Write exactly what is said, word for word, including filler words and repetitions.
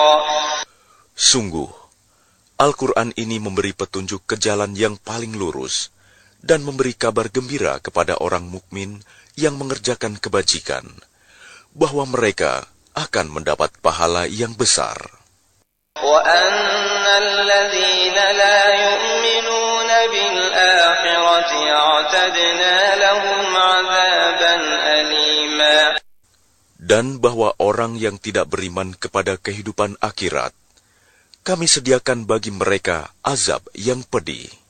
Sungguh, Al-Quran ini memberi petunjuk ke jalan yang paling lurus dan memberi kabar gembira kepada orang mukmin yang mengerjakan kebajikan, bahwa mereka akan mendapat pahala yang besar. وَأَنَّ الَّذِينَ لَا يُؤْمِنُونَ بِالْآخِرَةِ أَعْتَدْنَا لَهُمْ عَذَابًا أَلِيمًا. Dan bahwa orang yang tidak beriman kepada kehidupan akhirat, kami sediakan bagi mereka azab yang pedih.